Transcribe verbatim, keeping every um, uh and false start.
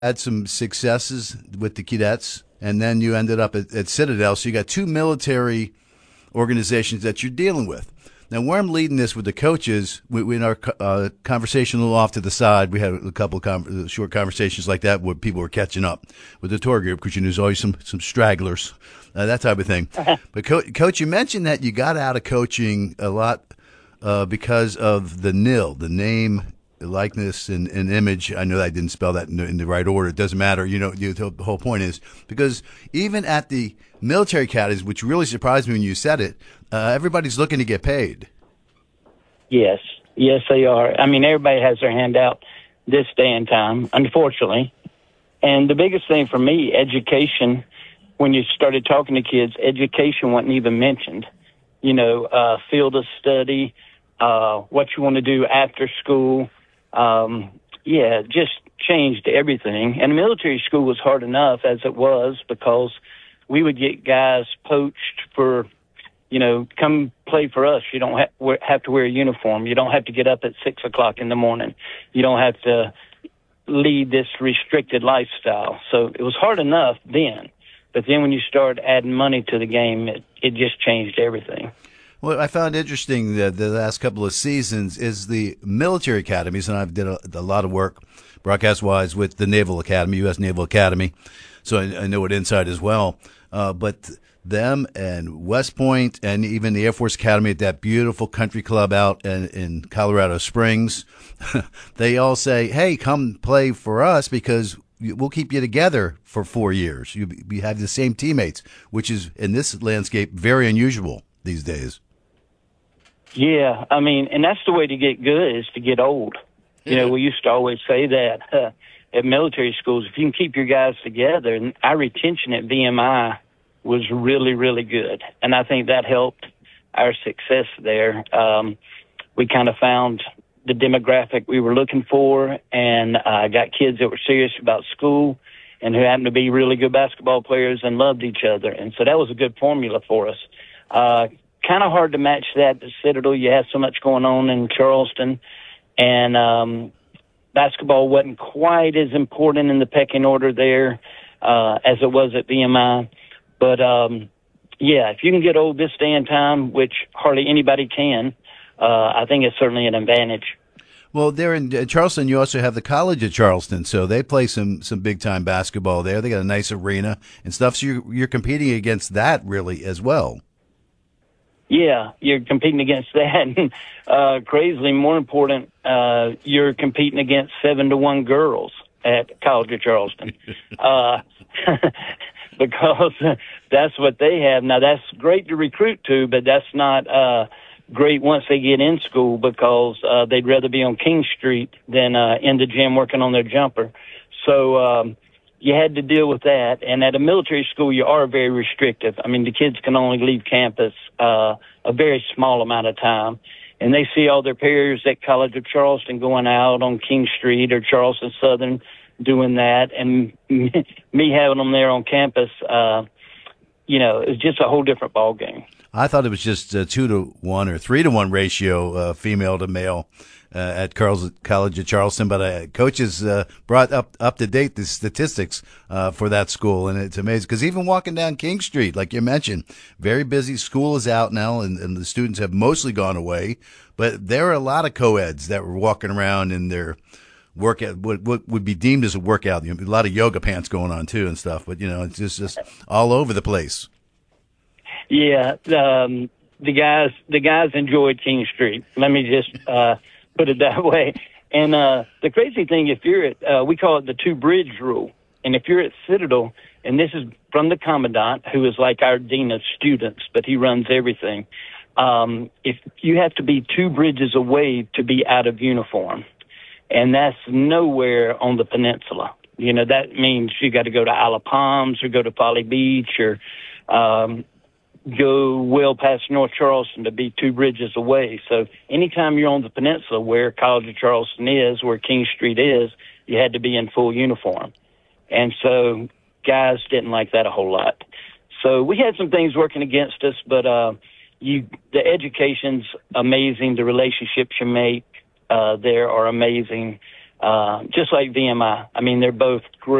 had some successes with the cadets, and then you ended up at, at Citadel. So you got two military organizations that you're dealing with. Now, where I'm leading this with the coaches, we, we in our uh, conversation a little off to the side, we had a couple of con- short conversations like that where people were catching up with the tour group because you know there's always some some stragglers, uh, that type of thing. But Co- Coach, you mentioned that you got out of coaching a lot uh, because of the N I L, the name, likeness, and, and image. I know I didn't spell that in the, in the right order. It doesn't matter. You know, you, the whole point is because even at the military academies, which really surprised me when you said it, uh, everybody's looking to get paid. Yes, yes, they are. I mean, everybody has their hand out this day and time, unfortunately. And the biggest thing for me, education, when you started talking to kids, education wasn't even mentioned. You know, uh, field of study, uh, what you want to do after school. Um, yeah, just changed everything. And military school was hard enough as it was because we would get guys poached for, you know, come play for us. You don't ha- have to wear a uniform. You don't have to get up at six o'clock in the morning. You don't have to lead this restricted lifestyle. So it was hard enough then. But then when you start adding money to the game, it, it just changed everything. What I found interesting the, the last couple of seasons is the military academies, and I've did a, a lot of work broadcast-wise with the Naval Academy, U S Naval Academy, so I, I know it inside as well. Uh, but them and West Point and even the Air Force Academy at that beautiful country club out in, in Colorado Springs, they all say, hey, come play for us because we'll keep you together for four years. You, you have the same teammates, which is, in this landscape, very unusual these days. Yeah, I mean, and that's the way to get good is to get old. You know, we used to always say that uh, at military schools, if you can keep your guys together, and our retention at V M I was really, really good. And I think that helped our success there. Um, we kind of found the demographic we were looking for and uh, got kids that were serious about school and who happened to be really good basketball players and loved each other. And so that was a good formula for us. Uh, kind of hard to match that at Citadel. You have so much going on in Charleston, and um, basketball wasn't quite as important in the pecking order there uh, as it was at V M I. But, um, yeah, if you can get old this day and time, which hardly anybody can, uh, I think it's certainly an advantage. Well, there in uh, Charleston, you also have the College of Charleston, so they play some, some big-time basketball there. They got a nice arena and stuff, so you're, you're competing against that really as well. Yeah, you're competing against that. uh, crazily more important, uh, you're competing against seven to one girls at College of Charleston. uh, because that's what they have. Now, that's great to recruit to, but that's not uh, great once they get in school because uh, they'd rather be on King Street than uh, in the gym working on their jumper. So um, you had to deal with that. And at a military school, you are very restrictive. I mean, the kids can only leave campus uh, a very small amount of time. And they see all their peers at College of Charleston going out on King Street or Charleston Southern doing that. And me having them there on campus, uh, you know, it's just a whole different ball game. I thought it was just a two to one or three to one ratio, uh, female to male, uh, at Carl's, College of Charleston. But uh, coaches uh, brought up up to date the statistics uh, for that school, and it's amazing because even walking down King Street, like you mentioned, very busy. School is out now, and, and the students have mostly gone away. But there are a lot of co-eds that were walking around in their workout, what, what would be deemed as a workout. You know, a lot of yoga pants going on too and stuff. But you know, it's just just all over the place. Yeah, um, the guys the guys enjoyed King Street. Let me just uh, put it that way. And uh, the crazy thing, if you're at, uh, we call it the two bridge rule. And if you're at Citadel, and this is from the commandant, who is like our dean of students, but he runs everything. Um, if you have to be two bridges away to be out of uniform, and that's nowhere on the peninsula. You know, that means you got to go to Isle of Palms or go to Folly Beach or um, go well past North Charleston to be two bridges away. So anytime you're on the peninsula where College of Charleston is, where King Street is, you had to be in full uniform. And so guys didn't like that a whole lot. So we had some things working against us, but uh, you, the education's amazing. The relationships you make uh, there are amazing. uh, just like V M I. I mean, they're both great.